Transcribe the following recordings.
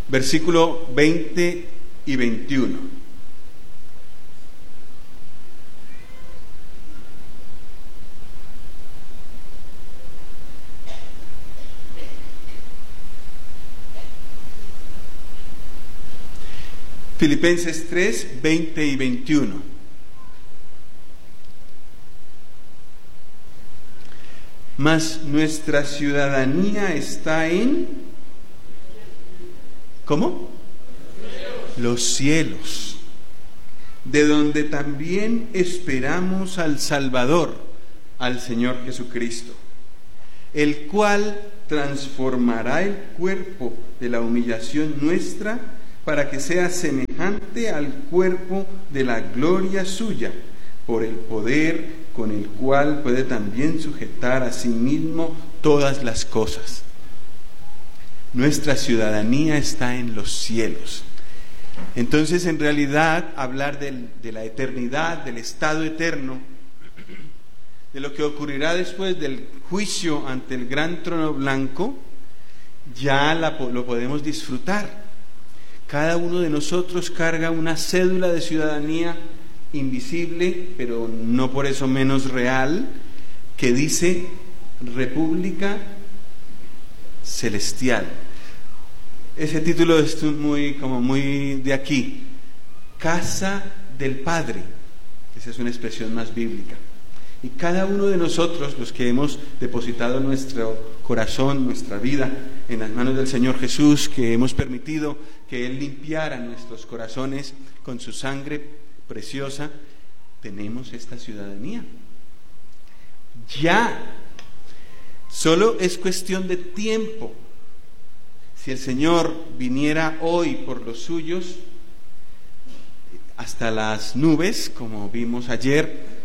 versículo 20 y 21. Filipenses 3, 20 y 21. Mas nuestra ciudadanía está en... ¿Cómo? Los cielos, de donde también esperamos al Salvador, al Señor Jesucristo, el cual transformará el cuerpo de la humillación nuestra para que sea semejante al cuerpo de la gloria suya, por el poder con el cual puede también sujetar a sí mismo todas las cosas. Nuestra ciudadanía está en los cielos. Entonces, en realidad, hablar de la eternidad, del estado eterno, de lo que ocurrirá después del juicio ante el gran trono blanco, ya lo podemos disfrutar. Cada uno de nosotros carga una cédula de ciudadanía invisible, pero no por eso menos real, que dice República Celestial. Ese título es muy de aquí, Casa del Padre. Esa es una expresión más bíblica. Y cada uno de nosotros, los que hemos depositado nuestro corazón, nuestra vida en las manos del Señor Jesús, que hemos permitido que Él limpiara nuestros corazones con su sangre preciosa, tenemos esta ciudadanía. Ya, solo es cuestión de tiempo. Si el Señor viniera hoy por los suyos, hasta las nubes, como vimos ayer,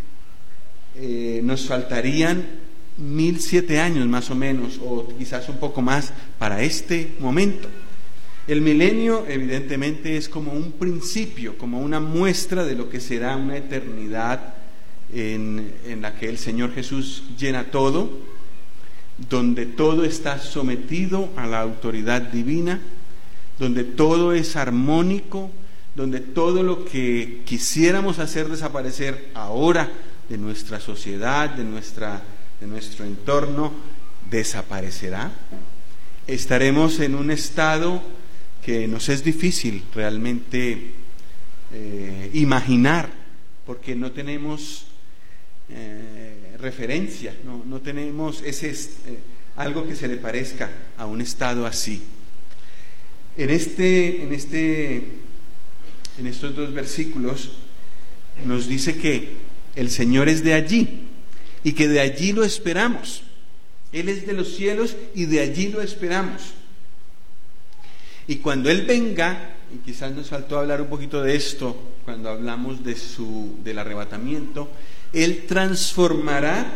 nos faltarían 1007 años más o menos, o quizás un poco más, para este momento. El milenio evidentemente es como un principio, como una muestra de lo que será una eternidad en la que el Señor Jesús llena todo, donde todo está sometido a la autoridad divina, donde todo es armónico, donde todo lo que quisiéramos hacer desaparecer ahora de nuestra sociedad, de nuestro entorno, desaparecerá. Estaremos en un estado que nos es difícil realmente imaginar, porque no tenemos referencia, no tenemos algo que se le parezca a un estado así. En estos dos versículos nos dice que el Señor es de allí y que de allí lo esperamos. Él es de los cielos y de allí lo esperamos. Y cuando Él venga, y quizás nos faltó hablar un poquito de esto cuando hablamos del arrebatamiento, Él transformará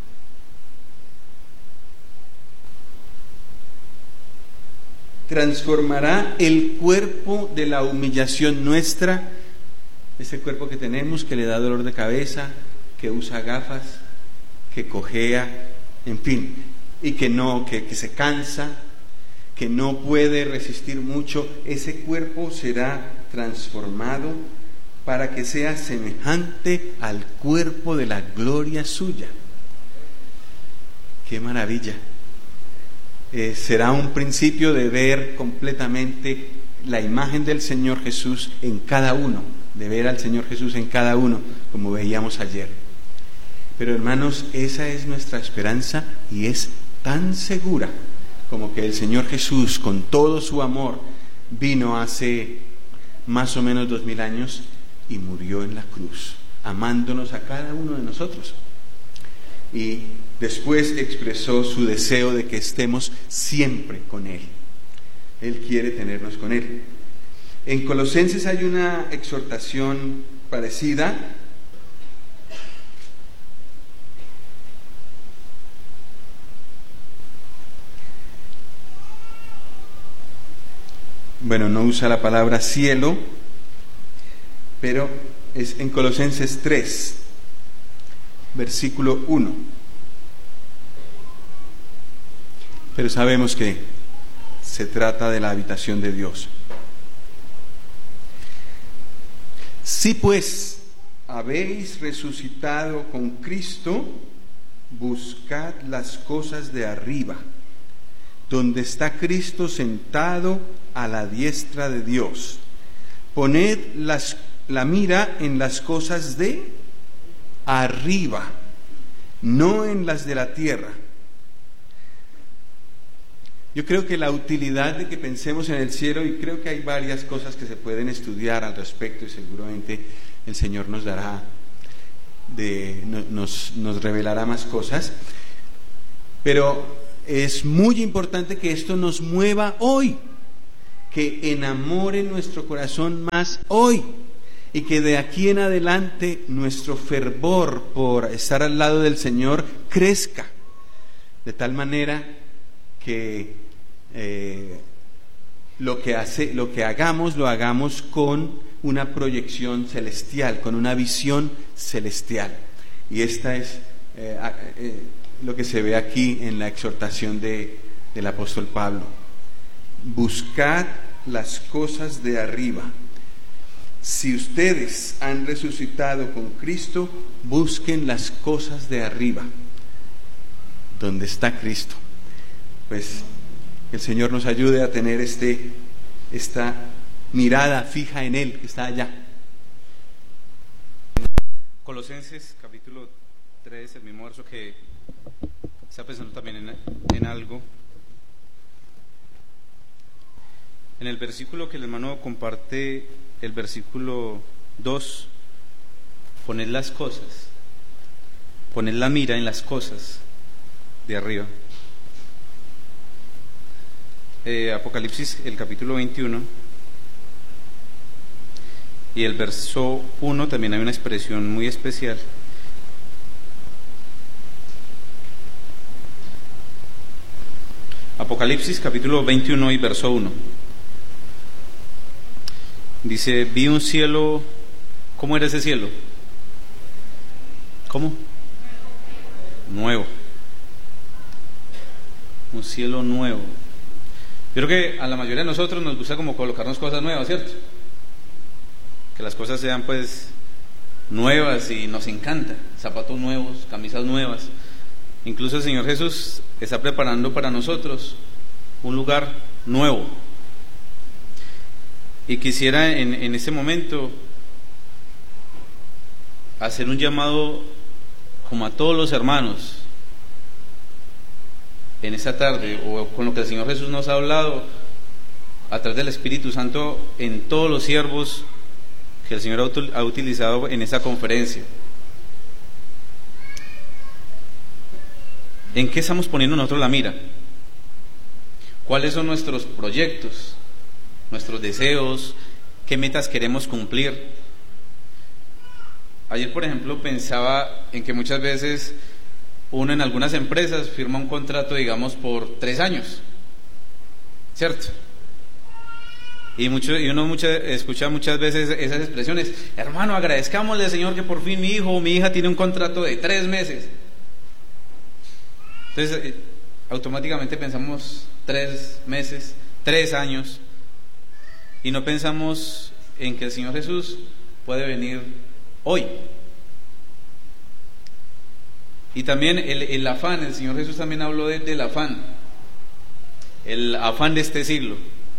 el cuerpo de la humillación nuestra, ese cuerpo que tenemos, que le da dolor de cabeza, que usa gafas, que cojea, en fin, y que se cansa, que no puede resistir mucho. Ese cuerpo será transformado para que sea semejante al cuerpo de la gloria suya. ¡Qué maravilla! Será un principio de ver completamente la imagen del Señor Jesús en cada uno, de ver al Señor Jesús en cada uno, como veíamos ayer. Pero hermanos, esa es nuestra esperanza y es tan segura como que el Señor Jesús, con todo su amor, vino hace más o menos 2000 años y murió en la cruz, amándonos a cada uno de nosotros. Y después expresó su deseo de que estemos siempre con Él. Él quiere tenernos con Él. En Colosenses hay una exhortación parecida. Bueno, no usa la palabra cielo, pero es en Colosenses 3, versículo 1. Pero sabemos que se trata de la habitación de Dios. Si pues habéis resucitado con Cristo, buscad las cosas de arriba, donde está Cristo sentado a la diestra de Dios. Poned la mira en las cosas de arriba, no en las de la tierra. Yo creo que la utilidad de que pensemos en el cielo, y creo que hay varias cosas que se pueden estudiar al respecto, y seguramente el Señor nos dará, nos revelará más cosas, pero es muy importante que esto nos mueva hoy, que enamore nuestro corazón más hoy, y que de aquí en adelante nuestro fervor por estar al lado del Señor crezca, de tal manera que lo que hagamos, lo hagamos con una proyección celestial, con una visión celestial. Y esta es lo que se ve aquí en la exhortación del apóstol Pablo. Buscad las cosas de arriba. Si ustedes han resucitado con Cristo, busquen las cosas de arriba, donde está Cristo. Pues que el Señor nos ayude a tener esta mirada fija en Él, que está allá. Colosenses capítulo 3, el mismo verso que está pensando también en algo. En el versículo que el hermano comparte, el versículo 2, poned las cosas, poned la mira en las cosas de arriba. Apocalipsis, el capítulo 21 y el verso 1 también hay una expresión muy especial. Apocalipsis capítulo 21 y verso 1 dice: vi un cielo. ¿Cómo era ese cielo? ¿Cómo? Nuevo. Un cielo nuevo. Yo creo que a la mayoría de nosotros nos gusta como colocarnos cosas nuevas, ¿cierto? Que las cosas sean pues nuevas, y nos encanta. Zapatos nuevos, camisas nuevas. Incluso el Señor Jesús está preparando para nosotros un lugar nuevo. Y quisiera en este momento hacer un llamado como a todos los hermanos en esta tarde, o con lo que el Señor Jesús nos ha hablado a través del Espíritu Santo en todos los siervos que el Señor ha utilizado en esta conferencia. ¿En qué estamos poniendo nosotros la mira? ¿Cuáles son nuestros proyectos, nuestros deseos? ¿Qué metas queremos cumplir? Ayer, por ejemplo, pensaba en que muchas veces uno en algunas empresas firma un contrato, digamos, por 3 años, ¿cierto? Y uno escucha muchas veces esas expresiones: hermano, agradezcámosle al Señor que por fin mi hijo o mi hija tiene un contrato de 3 meses. Entonces, automáticamente pensamos 3 meses, 3 años, y no pensamos en que el Señor Jesús puede venir hoy. Y también el afán, el Señor Jesús también habló del afán, el afán de este siglo.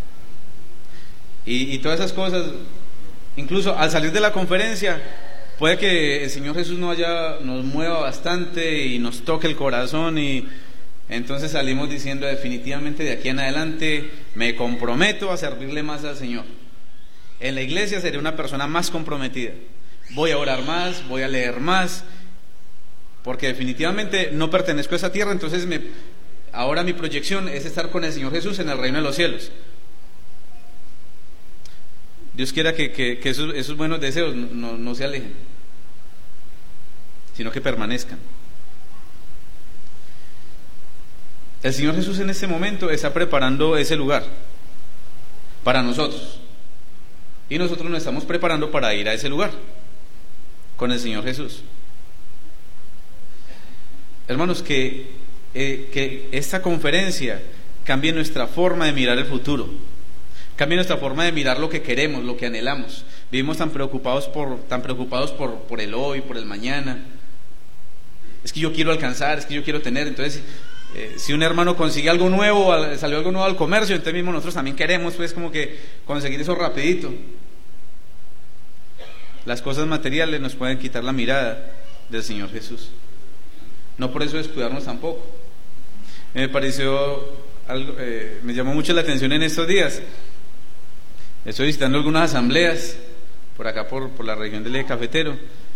Y todas esas cosas, incluso al salir de la conferencia, puede que el Señor Jesús nos mueva bastante y nos toque el corazón, y entonces salimos diciendo: definitivamente de aquí en adelante me comprometo a servirle más al Señor. En la iglesia seré una persona más comprometida. Voy a orar más, voy a leer más, porque definitivamente no pertenezco a esa tierra. Entonces ahora mi proyección es estar con el Señor Jesús en el reino de los cielos. Dios quiera que esos buenos deseos no se alejen, sino que permanezcan. El Señor Jesús en este momento está preparando ese lugar para nosotros, y nosotros nos estamos preparando para ir a ese lugar con el Señor Jesús. Hermanos, que esta conferencia cambie nuestra forma de mirar el futuro, cambie nuestra forma de mirar lo que queremos, lo que anhelamos. Vivimos tan preocupados por el hoy, por el mañana. Es que yo quiero alcanzar, es que yo quiero tener. Entonces, si un hermano consigue algo nuevo, salió algo nuevo al comercio, entonces mismo nosotros también queremos, pues, como que conseguir eso rapidito. Las cosas materiales nos pueden quitar la mirada del Señor Jesús. No por eso descuidarnos tampoco. Me pareció algo, me llamó mucho la atención en estos días. Estoy visitando algunas asambleas por acá, por la región del eje cafetero.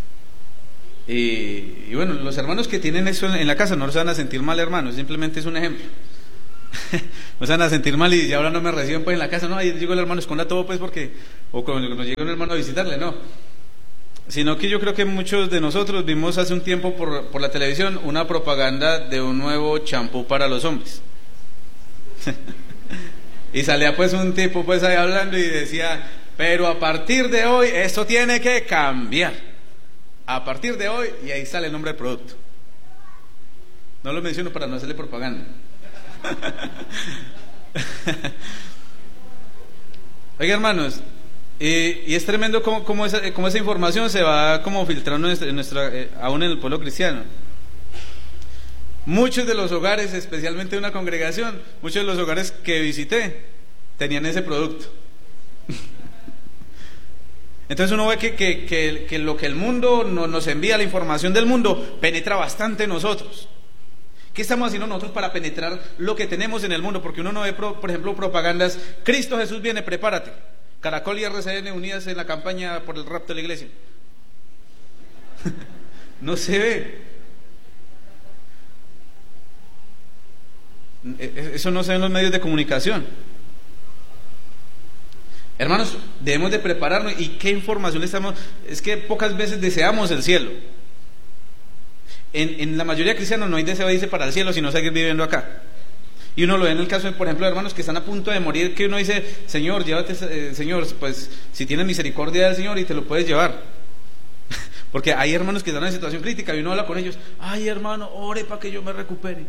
Y bueno, los hermanos que tienen eso en la casa no se van a sentir mal, hermanos, simplemente es un ejemplo. No se van a sentir mal y ahora no me reciben pues en la casa, no, ahí llegó el hermano, esconda todo pues porque, o cuando nos llega un hermano a visitarle, no. Sino que yo creo que muchos de nosotros vimos hace un tiempo por la televisión una propaganda de un nuevo champú para los hombres. Y salía pues un tipo pues ahí hablando y decía, pero a partir de hoy esto tiene que cambiar. A partir de hoy, y ahí sale el nombre del producto. No lo menciono para no hacerle propaganda. Oiga, hermanos, y es tremendo cómo esa información se va como filtrando aún en el pueblo cristiano. Muchos de los hogares, especialmente de una congregación, muchos de los hogares que visité tenían ese producto. Entonces uno ve que lo que el mundo nos envía, la información del mundo, penetra bastante en nosotros. ¿Qué estamos haciendo nosotros para penetrar lo que tenemos en el mundo? Porque uno no ve, por ejemplo, propagandas, Cristo Jesús viene, prepárate. Caracol y RCN unidas en la campaña por el rapto de la iglesia. No se ve. Eso no se ve en los medios de comunicación. Hermanos, debemos de prepararnos. ¿Y qué información le estamos? Es que pocas veces deseamos el cielo. En la mayoría de cristianos no hay deseo de irse para el cielo, sino seguir viviendo acá. Y uno lo ve en el caso, por ejemplo, de hermanos que están a punto de morir, que uno dice, Señor, llévate, Señor, pues si tienes misericordia del Señor y te lo puedes llevar. Porque hay hermanos que están en situación crítica y uno habla con ellos, ay hermano, ore para que yo me recupere.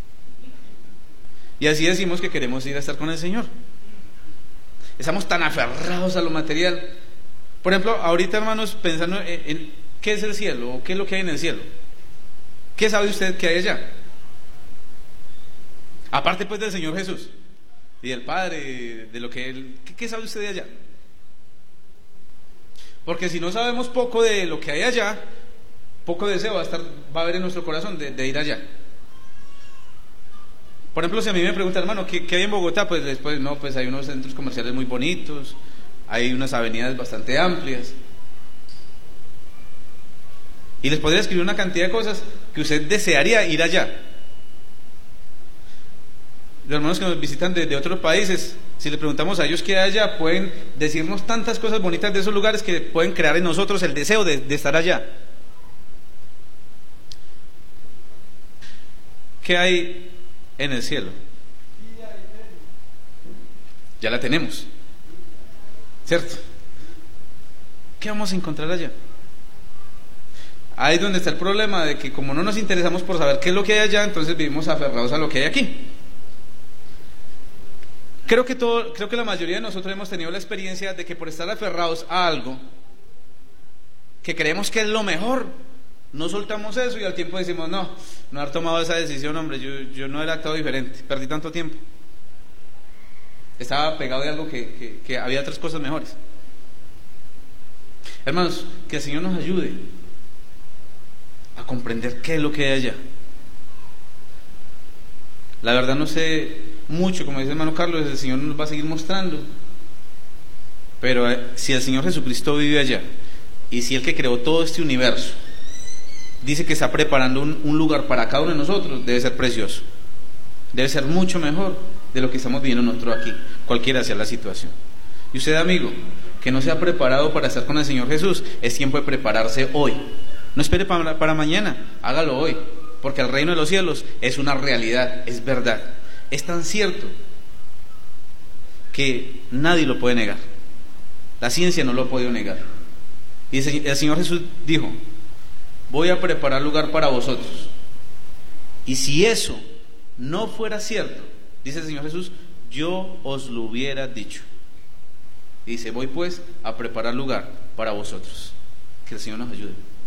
Y así decimos que queremos ir a estar con el Señor. Estamos tan aferrados a lo material. Por ejemplo, ahorita, hermanos, pensando en qué es el cielo o qué es lo que hay en el cielo. ¿Qué sabe usted que hay allá? Aparte pues del Señor Jesús y del Padre, de lo que Él... ¿Qué sabe usted de allá? Porque si no sabemos poco de lo que hay allá, poco deseo va a haber en nuestro corazón de ir allá. Por ejemplo, si a mí me preguntan, hermano, ¿qué hay en Bogotá? Pues después, no, pues hay unos centros comerciales muy bonitos, hay unas avenidas bastante amplias. Y les podría escribir una cantidad de cosas que usted desearía ir allá. Los hermanos que nos visitan de otros países, si les preguntamos a ellos qué hay allá, pueden decirnos tantas cosas bonitas de esos lugares que pueden crear en nosotros el deseo de estar allá. ¿Qué hay en el cielo? Ya la tenemos, ¿cierto? ¿Qué vamos a encontrar allá? Ahí es donde está el problema, de que como no nos interesamos por saber qué es lo que hay allá, entonces vivimos aferrados a lo que hay aquí. Creo que la mayoría de nosotros hemos tenido la experiencia de que por estar aferrados a algo que creemos que es lo mejor, no soltamos eso y al tiempo decimos, no haber tomado esa decisión, hombre, yo no hubiera actuado diferente, perdí tanto tiempo. Estaba pegado de algo que había otras cosas mejores. Hermanos, que el Señor nos ayude a comprender qué es lo que hay allá. La verdad no sé mucho, como dice el hermano Carlos, el Señor nos va a seguir mostrando. Pero si el Señor Jesucristo vive allá, y si el que creó todo este universo dice que está preparando un lugar para cada uno de nosotros, debe ser precioso, debe ser mucho mejor de lo que estamos viviendo nosotros aquí, cualquiera sea la situación. Y usted, amigo, que no se ha preparado para estar con el Señor Jesús, es tiempo de prepararse hoy. No espere para mañana, hágalo hoy, porque el reino de los cielos es una realidad, es verdad. Es tan cierto que nadie lo puede negar. La ciencia no lo ha podido negar. Y el Señor Jesús dijo, voy a preparar lugar para vosotros. Y si eso no fuera cierto, Dice el Señor Jesús: yo os lo hubiera dicho. Y dice: voy pues a preparar lugar para vosotros. Que el Señor nos ayude.